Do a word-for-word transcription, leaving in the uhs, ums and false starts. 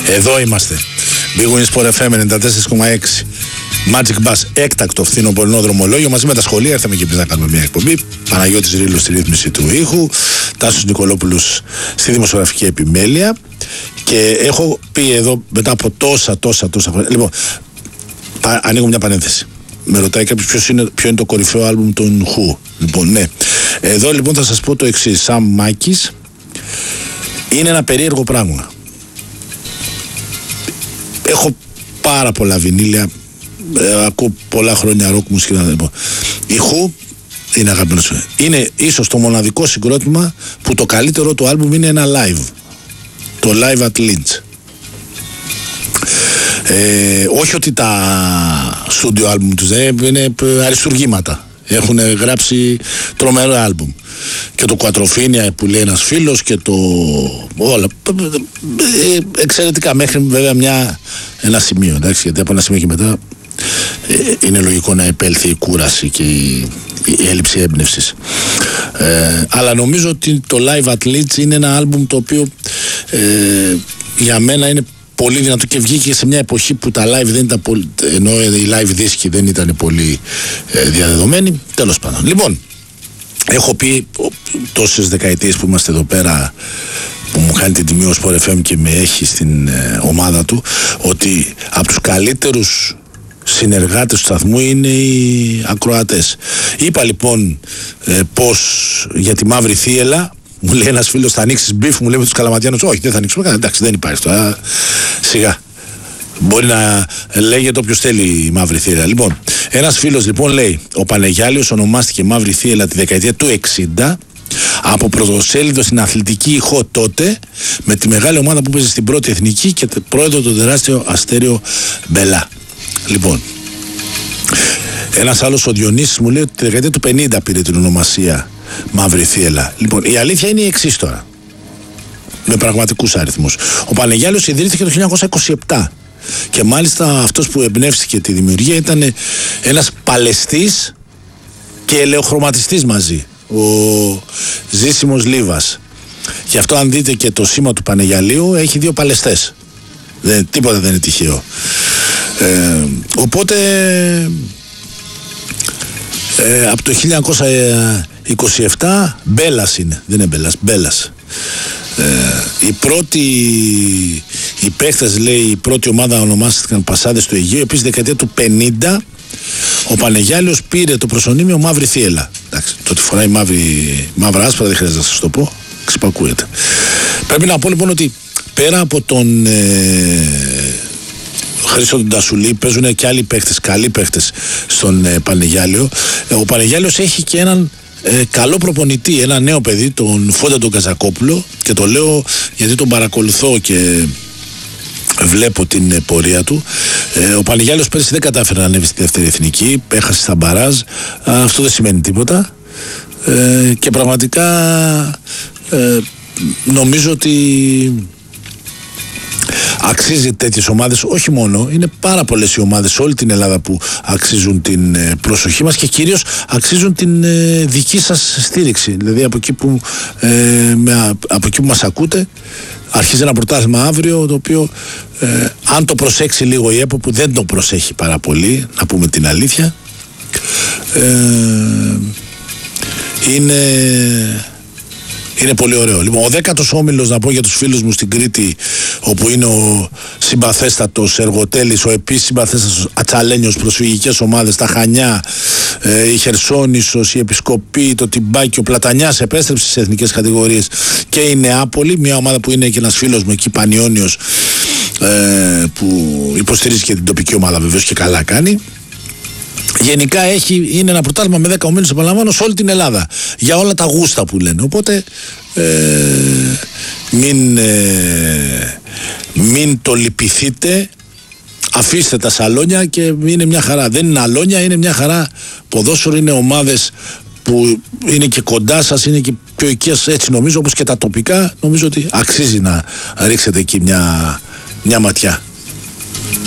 Εδώ είμαστε. Big Win Sport εφ εμ ενενήντα τέσσερα κόμμα έξι. Magic Bus, έκτακτο φθινοπορεινό δρομολόγιο. Μαζί με τα σχολεία ήρθαμε και εμείς να κάνουμε μια εκπομπή. Παναγιώτης Ρήλος στη ρύθμιση του ήχου, Τάσος Νικολόπουλος στη δημοσιογραφική επιμέλεια. Και έχω πει εδώ μετά από τόσα τόσα τόσα χρόνια. Λοιπόν, πα, ανοίγω μια παρένθεση. Με ρωτάει κάποιος είναι, ποιο είναι το κορυφαίο άλμπουμ των Who. Λοιπόν, ναι. Εδώ λοιπόν θα σας πω το εξής. Σαν Μάκης είναι ένα περίεργο πράγμα. Έχω πάρα πολλά βινίλια, ε, ακούω πολλά χρόνια ροκ μουσική. Λοιπόν. Η Who είναι αγαπημένος. Είναι ίσως το μοναδικό συγκρότημα που το καλύτερο του άλμπουμ είναι ένα live. Το Live at Lynch. Ε, όχι ότι τα studio άλμπουμ τους ε, είναι αριστουργήματα. Έχουν γράψει τρομερό άλμπουμ. Και το Quattrofinia που λέει ένας φίλος και το όλα ε, εξαιρετικά μέχρι βέβαια μια, ένα σημείο, εντάξει, γιατί από ένα σημείο και μετά ε, είναι λογικό να επέλθει η κούραση και η, η έλλειψη έμπνευσης. Ε, αλλά νομίζω ότι το Live at Leeds είναι ένα άλμπουμ το οποίο ε, για μένα είναι πολύ δυνατό και βγήκε σε μια εποχή που τα live δεν ήταν πολύ, ενώ οι live δίσκοι δεν ήταν πολύ ε, διαδεδομένοι. Τέλος πάντων. Λοιπόν, έχω πει τόσες δεκαετίες που είμαστε εδώ πέρα, που μου κάνει την τιμή ο Sport εφ εμ και με έχει στην ε, ομάδα του, ότι από τους καλύτερους συνεργάτες του σταθμού είναι οι ακροατές. Είπα λοιπόν ε, πως για τη Μαύρη Θύελλα μου λέει ένας φίλος, θα ανοίξεις μπιφ, μου λέει με τους Καλαματιάνους. Όχι, δεν θα ανοίξουμε κανένα. Εντάξει, δεν υπάρχει τώρα. Σιγά. Μπορεί να λέγεται όποιος θέλει η Μαύρη Θύελλα. Λοιπόν, ένας φίλος λοιπόν λέει: ο Πανεγιάλιος ονομάστηκε Μαύρη Θύελλα τη δεκαετία του εξήντα από πρωτοσέλιδο στην αθλητική ηχό τότε, με τη μεγάλη ομάδα που παίζει στην πρώτη εθνική και πρόεδρο το τεράστιο Αστέριο Μπελά. Λοιπόν, ένας άλλος, ο Διονύσης, μου λέει ότι τη δεκαετία του πενήντα πήρε την ονομασία Μαύρη Θύελλα. Λοιπόν, η αλήθεια είναι η εξής τώρα, με πραγματικούς αριθμούς. Ο Πανεγιάλιος ιδρύθηκε το χίλια εννιακόσια είκοσι επτά και μάλιστα αυτός που εμπνεύστηκε τη δημιουργία ήταν ένας παλαιστής και ελαιοχρωματιστής μαζί, ο Ζήσιμος Λίβας. Γι' αυτό αν δείτε και το σήμα του Πανεγιαλίου έχει δύο παλαιστές. Δεν, τίποτα δεν είναι τυχαίο. Ε, οπότε ε, από το χίλια εννιακόσια είκοσι επτά Μπέλας είναι, δεν είναι Μπέλας, Μπέλας. Ε, οι πρώτοι οι παίχτες, λέει, η πρώτη ομάδα ονομάστηκαν Πασάδες του Αιγαίου. Επίσης δεκαετία του πενήντα ο Πανεγιάλιος πήρε το προσωνύμιο Μαύρη Θύελλα. Εντάξει, το ότι φοράει μαύρη, μαύρα άσπρα δεν χρειάζεται να σας το πω, ξυπακούεται. Πρέπει να πω λοιπόν ότι πέρα από τον ε, Χρήστο τον Τασουλή παίζουν και άλλοι παίχτες, καλοί παίχτες στον ε, Πανεγιάλιο. Ε, ο Πανεγιάλιος έχει και έναν ε, καλό προπονητή, ένα νέο παιδί, τον Φόντα τον Καζακόπουλο, και το λέω γιατί τον παρακολουθώ και βλέπω την ε, πορεία του. Ε, ο Πανεγιάλιος πέρυσι δεν κατάφερε να ανέβει στη δεύτερη εθνική, έχασε στα μπαράζ. Α, αυτό δεν σημαίνει τίποτα. Ε, και πραγματικά ε, νομίζω ότι αξίζει τέτοιες ομάδες, όχι μόνο, είναι πάρα πολλές οι ομάδες σε όλη την Ελλάδα που αξίζουν την ε, προσοχή μας και κυρίως αξίζουν την ε, δική σας στήριξη. Δηλαδή από εκεί που, ε, με, από εκεί που μας ακούτε, αρχίζει ένα πρωτάθλημα αύριο, το οποίο ε, αν το προσέξει λίγο η ΕΠΟ, που δεν το προσέχει πάρα πολύ, να πούμε την αλήθεια, ε, είναι... είναι πολύ ωραίο. Λοιπόν, ο δέκατος όμιλος, να πω για τους φίλους μου στην Κρήτη, όπου είναι ο συμπαθέστατος Εργοτέλης, ο επίσης συμπαθέστατος Ατσαλένιος, προσφυγικές ομάδες, τα Χανιά, ε, η Χερσόνησος, η Επισκοπή, το Τιμπάκι, ο Πλατανιάς επέστρεψε στις εθνικές κατηγορίες, και η Νεάπολη, μια ομάδα που είναι και ένας φίλος μου εκεί, Πανιόνιος, ε, που υποστηρίζει και την τοπική ομάδα βεβαίως και καλά κάνει. Γενικά έχει, είναι ένα πρωτάθλημα με δέκα ομίλους, επαναλαμβάνω, σε όλη την Ελλάδα, για όλα τα γούστα που λένε. Οπότε ε, μην, ε, μην το λυπηθείτε, αφήστε τα σαλόνια και είναι μια χαρά. Δεν είναι αλόνια, είναι μια χαρά ποδόσφαιρο, είναι ομάδες που είναι και κοντά σας, είναι και πιο οικίες, έτσι νομίζω, όπως και τα τοπικά. Νομίζω ότι αξίζει να ρίξετε εκεί μια, μια ματιά.